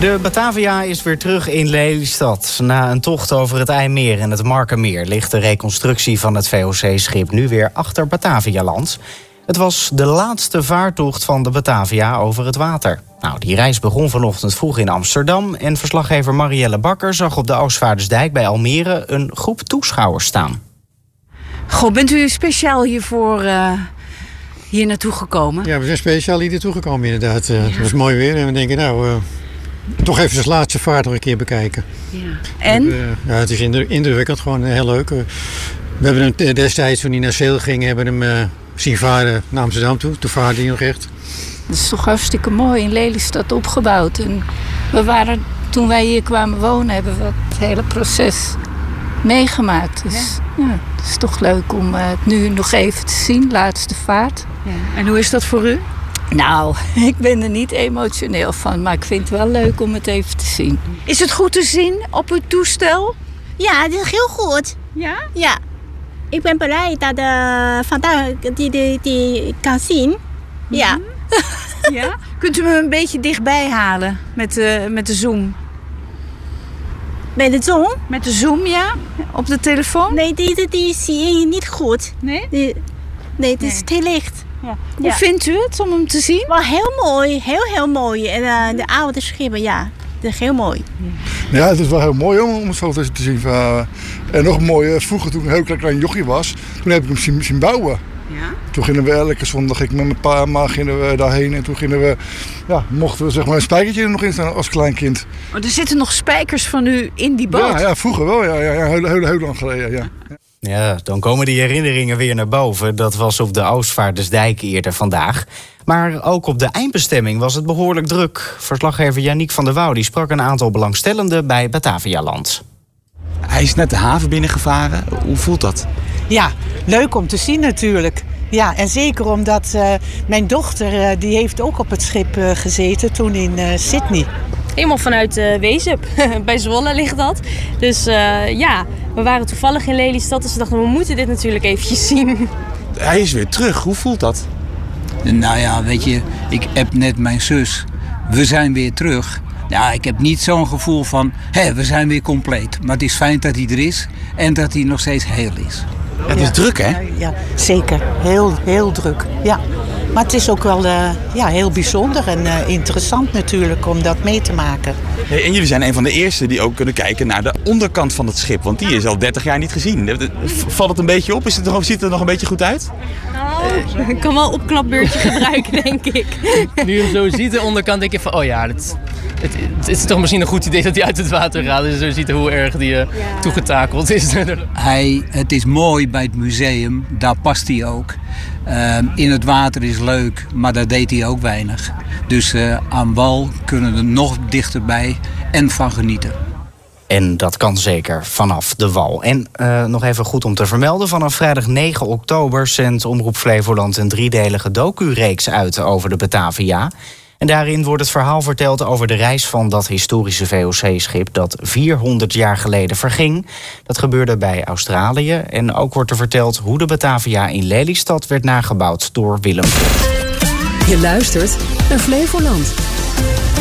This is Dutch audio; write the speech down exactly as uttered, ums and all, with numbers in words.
De Batavia is weer terug in Lelystad. Na een tocht over het IJmeer en het Markermeer ligt de reconstructie van het V O C-schip nu weer achter Batavialand. Het was de laatste vaartocht van de Batavia over het water. Nou, die reis begon vanochtend vroeg in Amsterdam en verslaggever Marielle Bakker zag op de Oostvaardersdijk bij Almere een groep toeschouwers staan. Goh, bent u speciaal hiervoor uh, hier naartoe gekomen? Ja, we zijn speciaal hier naartoe gekomen inderdaad. Ja. Het was mooi weer en we denken nou, uh, toch even zijn laatste vaart nog een keer bekijken. Ja. En? Uh, ja, het is indrukwekkend, gewoon heel leuk. Uh, we hebben hem destijds, toen hij naar Zeel ging, hebben hem uh, zien varen naar Amsterdam toe. Toen vaarde hij nog echt. Dat is toch hartstikke mooi in Lelystad opgebouwd. En we waren, toen wij hier kwamen wonen, hebben we het hele proces meegemaakt. Dus ja, ja, het is toch leuk om uh, het nu nog even te zien, laatste vaart. Ja. En hoe is dat voor u? Nou, ik ben er niet emotioneel van, maar ik vind het wel leuk om het even te zien. Is het goed te zien op uw toestel? Ja, het is heel goed. Ja? Ja. Ik ben blij dat uh, vandaag die, die, die kan zien. Mm-hmm. Ja. Ja. Kunt u me een beetje dichtbij halen met de, met de zoom? Met de zoom? Met de zoom, ja? Op de telefoon? Nee, die, die, die zie je niet goed. Nee? Die, nee, het is te licht. Ja. Hoe ja. vindt u het om hem te zien? Wel heel mooi, heel heel mooi. En uh, de oude schepen, ja, dat is heel mooi. Ja, het is wel heel mooi om het zo te zien. Uh, en nog mooi, uh, vroeger toen ik een heel klein jochie was, toen heb ik hem zien, zien bouwen. Ja? Toen gingen we elke zondag ik met mijn pa en ma gingen we daarheen en toen gingen we, ja, mochten we zeg maar een spijkertje er nog in staan als klein kind. Oh, er zitten nog spijkers van u in die boot? Ja, ja vroeger wel, ja, ja, ja heel, heel, heel lang geleden, ja. Ja, dan komen die herinneringen weer naar boven. Dat was op de Oostvaardersdijk eerder vandaag. Maar ook op de eindbestemming was het behoorlijk druk. Verslaggever Yannick van der Wouw die sprak een aantal belangstellenden bij Batavialand. Hij is net de haven binnengevaren. Hoe voelt dat? Ja, leuk om te zien natuurlijk. Ja, en zeker omdat uh, mijn dochter uh, die heeft ook op het schip uh, gezeten toen in uh, Sydney. Helemaal vanuit uh, Wezep. Bij Zwolle ligt dat. Dus uh, ja, we waren toevallig in Lelystad. Dus we dachten, we moeten dit natuurlijk eventjes zien. Hij is weer terug. Hoe voelt dat? Nou ja, weet je, ik heb net mijn zus. We zijn weer terug. Ja, ik heb niet zo'n gevoel van, hé, we zijn weer compleet. Maar het is fijn dat hij er is en dat hij nog steeds heel is. Ja, het is ja, druk, hè? Ja, ja, zeker. Heel, heel druk, ja. Maar het is ook wel uh, ja, heel bijzonder en uh, interessant natuurlijk om dat mee te maken. Hey, en jullie zijn een van de eerste die ook kunnen kijken naar de onderkant van het schip. Want die is al dertig jaar niet gezien. Valt het een beetje op? Is het nog, ziet het er nog een beetje goed uit? Nou, ik kan wel een opklapbeurtje gebruiken, denk ik. Nu je hem zo ziet, de onderkant, denk je van, oh ja, het, het, het is toch misschien een goed idee dat hij uit het water gaat. Dus zo ziet hoe erg die uh, ja. toegetakeld is. Hij, het is mooi bij het museum, daar past hij ook. Uh, in het water is leuk, maar daar deed hij ook weinig. Dus uh, aan wal kunnen we er nog dichterbij en van genieten. En dat kan zeker vanaf de wal. En uh, nog even goed om te vermelden, vanaf vrijdag negen oktober zendt Omroep Flevoland een driedelige docu-reeks uit over de Batavia. En daarin wordt het verhaal verteld over de reis van dat historische V O C-schip dat vierhonderd jaar geleden verging. Dat gebeurde bij Australië. En ook wordt er verteld hoe de Batavia in Lelystad werd nagebouwd door Willem. Je luistert naar Flevoland.